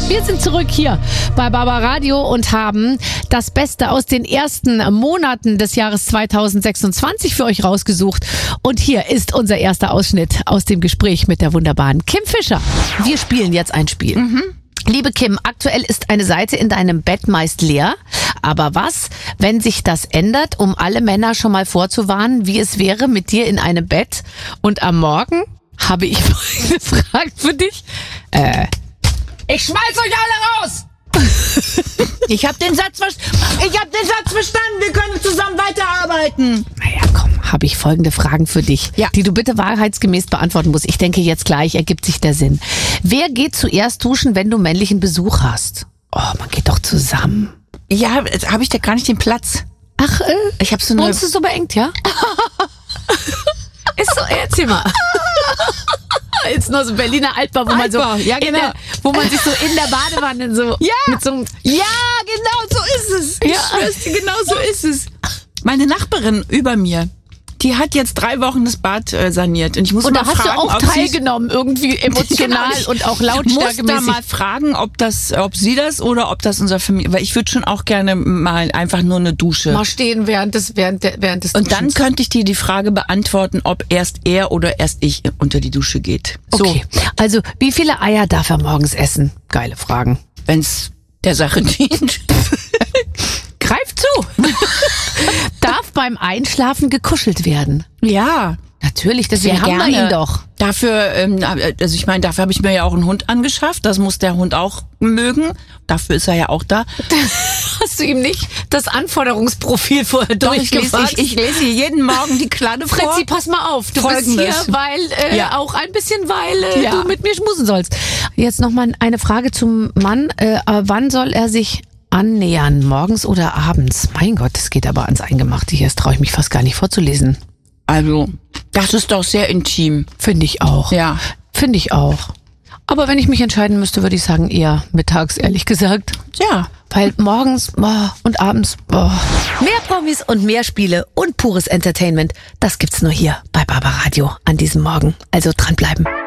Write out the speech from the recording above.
Wir sind zurück hier bei Barbaradio und haben das Beste aus den ersten Monaten des Jahres 2026 für euch rausgesucht. Und hier ist unser erster Ausschnitt aus dem Gespräch mit der wunderbaren Kim Fischer. Wir spielen jetzt ein Spiel. Liebe Kim, aktuell ist eine Seite in deinem Bett meist leer. Aber was, wenn sich das ändert, um alle Männer schon mal vorzuwarnen, wie es wäre mit dir in einem Bett? Und am Morgen habe ich folgende Frage für dich. Ich schmeiß euch alle raus! Ich hab den Satz verstanden. Wir können zusammen weiterarbeiten. Naja, komm, habe ich folgende Fragen für dich, die du bitte wahrheitsgemäß beantworten musst. Ich denke, jetzt gleich ergibt sich der Sinn. Wer geht zuerst duschen, wenn du männlichen Besuch hast? Oh, man geht doch zusammen. Ja, jetzt habe ich da gar nicht den Platz. Ach, Ich habe so bei eine... uns ist es so beengt, ja? Ist so, erzähl mal. Ist nur so Berliner Altbau, wo man so, ja, genau. wo man sich so in der Badewanne so, mit so einem, Ja, genau so ist es. Ich schwör's dir, genau so ist es. Meine Nachbarin über mir, die hat jetzt 3 Wochen das Bad saniert. Und ich muss und mal da hast fragen, du auch ob sie... teilgenommen, irgendwie emotional Genau, und auch Ich muss lautstärkemäßig. da mal fragen, ob sie das oder ob das unser Familie... Weil ich würde schon auch gerne mal einfach nur eine Dusche. Mal stehen während des Und dann könnte ich dir die Frage beantworten, ob erst er oder erst ich unter die Dusche geht. Okay, also wie viele Eier darf er morgens essen? Geile Fragen. Wenn es der Sache dient. Greif zu! Darf beim Einschlafen gekuschelt werden? Ja, Natürlich, deswegen haben wir ihn doch. Dafür, also ich meine, dafür habe ich mir ja auch einen Hund angeschafft. Das muss der Hund auch mögen. Dafür ist er ja auch da. Hast du ihm nicht das Anforderungsprofil vorher Doch, ich durchgefasst? lese jeden Morgen die Kleine vor. Fritzi, pass mal auf, du Folgendes. bist hier, weil auch ein bisschen, weil Ja. du mit mir schmusen sollst. Jetzt nochmal eine Frage zum Mann. Wann soll er sich annähern? Morgens oder abends? Mein Gott, das geht aber ans Eingemachte hier. Das traue ich mich fast gar nicht vorzulesen. Also, das ist doch sehr intim. Finde ich auch. Ja. Finde ich auch. Aber wenn ich mich entscheiden müsste, würde ich sagen eher mittags, ehrlich gesagt. Ja. Weil morgens und abends... Mehr Promis und mehr Spiele und pures Entertainment, das gibt's nur hier bei Barbaradio an diesem Morgen. Also dranbleiben.